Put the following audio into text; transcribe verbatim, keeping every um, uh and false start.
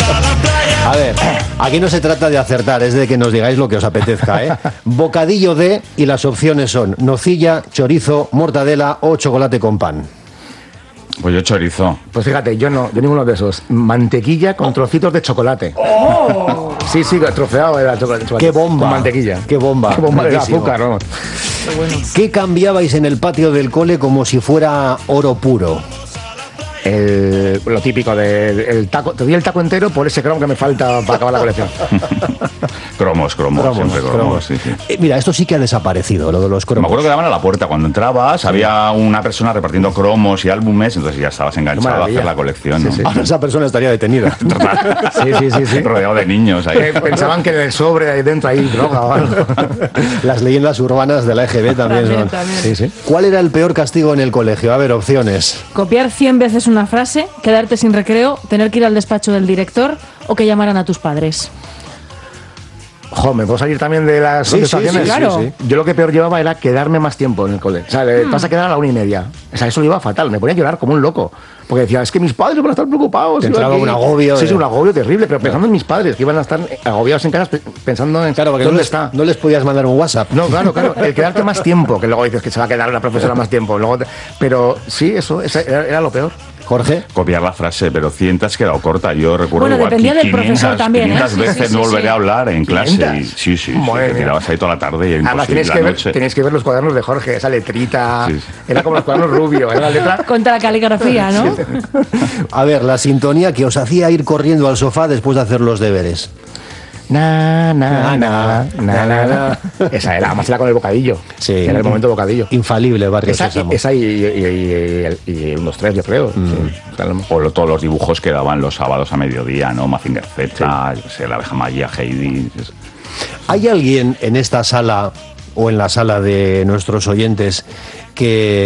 A ver, aquí no se trata de acertar, es de que nos digáis lo que os apetezca, ¿eh? Bocadillo de, y las opciones son nocilla, chorizo, mortadela o chocolate con pan. Pues yo chorizo. Pues fíjate, yo no, yo ninguno de esos. Mantequilla con trocitos de chocolate. Oh. Sí, sí, troceado era chocolate. ¡Qué bomba! Con mantequilla. ¡Qué bomba! ¡Qué bomba de Buenísimo. azúcar, ¿no? Qué bueno. ¿Qué cambiabais en el patio del cole como si fuera oro puro? El, lo típico de el taco, te doy el taco entero por ese cromo que me falta para acabar la colección. Cromos, cromos, Cromos, siempre cromos, cromos. sí, sí. Eh, mira, esto sí que ha desaparecido, lo de los cromos. Me acuerdo que daban a la puerta cuando entrabas, había una persona repartiendo cromos y álbumes, entonces ya estabas enganchado a maravilla. hacer la colección, ¿no? Sí, sí. Ahora esa persona estaría detenida. Sí, sí, sí, sí. Rodeado de niños ahí. Eh, pensaban que en el sobre ahí dentro hay droga o algo. Las leyendas urbanas de la E G B también, También, son. también. Sí, sí. ¿Cuál era el peor castigo en el colegio? A ver, opciones. Copiar cien veces una frase, quedarte sin recreo, tener que ir al despacho del director o que llamaran a tus padres. Jo, ¿me puedo salir también de las Sí, sí, contestaciones? sí, claro. sí, Yo lo que peor llevaba era quedarme más tiempo en el cole. O sea, te vas a quedar a la una y media. O sea, eso lo iba fatal. Me ponía a llorar como un loco. Porque decía, es que mis padres van a estar preocupados. Te Iba entraba aquí. un agobio Sí, de- sí, un agobio terrible. Pero pensando en mis padres, que iban a estar agobiados en casa pe- pensando en Claro, porque no dónde les, está. no les podías mandar un WhatsApp. No, claro, claro. El quedarte más tiempo, que luego dices que se va a quedar la profesora más tiempo. Luego te- Pero sí, eso esa era, era lo peor. Jorge. Copiar la frase, pero cien te has quedado corta. Yo recuerdo Bueno, igual dependía que del profesor también, ¿eh? quinientas Sí, veces sí, no sí, volveré sí. a hablar en clase. Y, ¿quinientas? sí, sí, sí. Madre Te mía. tirabas ahí toda la tarde y era Además, imposible tenéis la que, ver, noche. tenéis que ver los cuadernos de Jorge, esa letrita. Sí, sí. Era como los cuadernos rubios, era la letra. Contra la caligrafía, ¿no? A ver, la sintonía que os hacía ir corriendo al sofá después de hacer los deberes. Na, na, na, na, na, na. Esa era, además era con el bocadillo. Sí. Era el momento bocadillo. Infalible, Barrio Esa, Sésamo. esa y, y, y, y, y un, dos, tres, yo creo. Sí. O sea, O lo- todos los dibujos que daban los sábados a mediodía, ¿no? Mazinger Z, yo qué sé, la abeja Magia, Heidi. es- ¿Hay alguien en esta sala o en la sala de nuestros oyentes que